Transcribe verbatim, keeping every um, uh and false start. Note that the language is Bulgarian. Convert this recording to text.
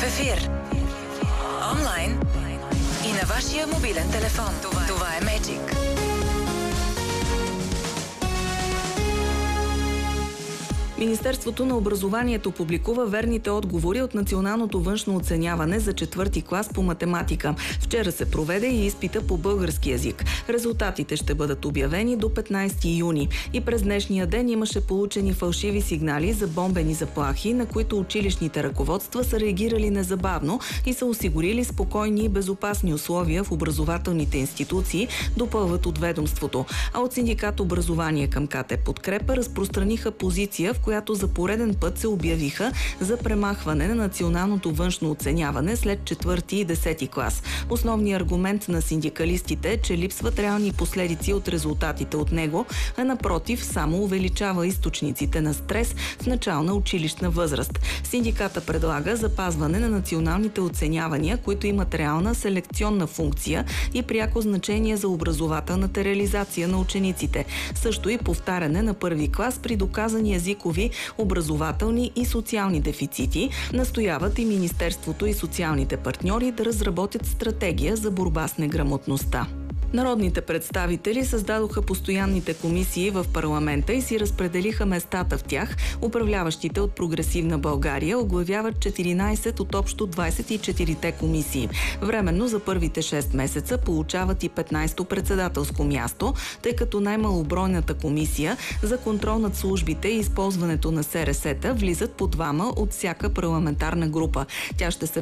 ефир. Онлайн и на вашия мобилен телефон. Това, Това е Magic. Министерството на образованието публикува верните отговори от националното външно оценяване за четвърти клас по математика. Вчера се проведе и изпита по български език. Резултатите ще бъдат обявени до петнайсети юни. И през днешния ден имаше получени фалшиви сигнали за бомбени заплахи, на които училищните ръководства са реагирали незабавно и са осигурили спокойни и безопасни условия в образователните институции, допълват от ведомството. А от синдикат образование към КТ Подкрепа разпространиха позиция, в която за пореден път се обявиха за премахване на националното външно оценяване след четвърти и десети клас. Основният аргумент на синдикалистите е, че липсват реални последици от резултатите от него, а напротив само увеличава източниците на стрес в начална училищна възраст. Синдиката предлага запазване на националните оценявания, които имат реална селекционна функция и пряко значение за образователната реализация на учениците. Също и повтаряне на първи клас при доказани езикови, образователни и социални дефицити. Настояват и Министерството и социалните партньори да разработят стратегия за борба с неграмотността. Народните представители създадоха постоянните комисии в парламента и си разпределиха местата в тях. Управляващите от Прогресивна България оглавяват четиринайсет от общо двайсет и четирите комисии. Временно за първите шест месеца получават и петнайсето председателско място, тъй като най-малобройната комисия за контрол над службите и използването на СРС-та влизат по двама от всяка парламентарна група. Тя ще се